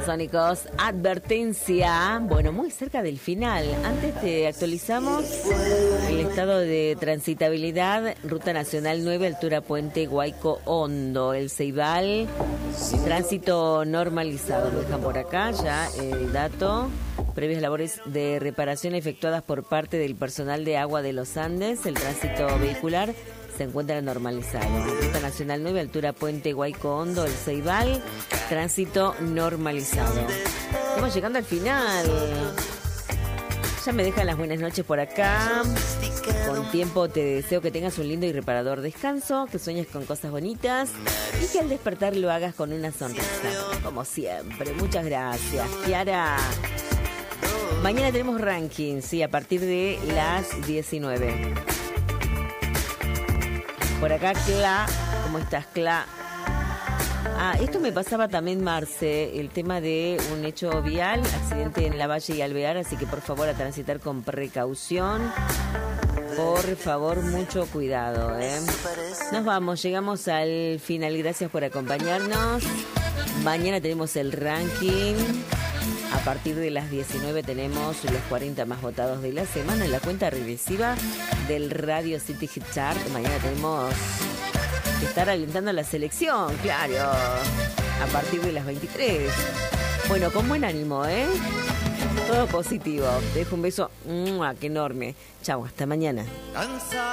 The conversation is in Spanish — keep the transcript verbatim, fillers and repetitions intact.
Babasónicos, advertencia, bueno, muy cerca del final. Antes te actualizamos el estado de transitabilidad, Ruta Nacional nueve, altura Puente Guayco Hondo, el Ceibal, tránsito normalizado. Lo dejan por acá ya el dato. Previas labores de reparación efectuadas por parte del personal de Agua de los Andes, el tránsito vehicular se encuentra normalizado. Ruta Nacional nueve, altura Puente Guayco Hondo, el Ceibal, tránsito normalizado. Estamos llegando al final. Ya me dejan las buenas noches por acá. Con tiempo te deseo que tengas un lindo y reparador descanso, que sueñes con cosas bonitas y que al despertar lo hagas con una sonrisa, como siempre. Muchas gracias, Kiara. Mañana tenemos ranking, sí, a partir de las diecinueve. Por acá, Cla, ¿cómo estás, Cla? Ah, esto me pasaba también, Marce, el tema de un hecho vial, accidente en La Valle y Alvear, así que por favor a transitar con precaución. Por favor, mucho cuidado, ¿eh? Nos vamos, llegamos al final, gracias por acompañarnos. Mañana tenemos el ranking. A partir de las diecinueve tenemos los cuarenta más votados de la semana en la cuenta regresiva del Radio City Hit Chart. Mañana tenemos que estar alentando la selección, claro, a partir de las veintitrés. Bueno, con buen ánimo, ¿eh? Todo positivo. Te dejo un beso, ¡mua!, que enorme. Chau, hasta mañana.